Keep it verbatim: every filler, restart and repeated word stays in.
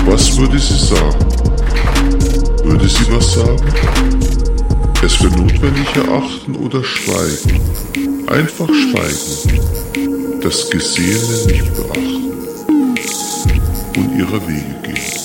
Was würde sie sagen? Würde sie was sagen? Es für notwendig erachten oder schweigen? Einfach schweigen, das Gesehene nicht beachten und ihrer Wege gehen.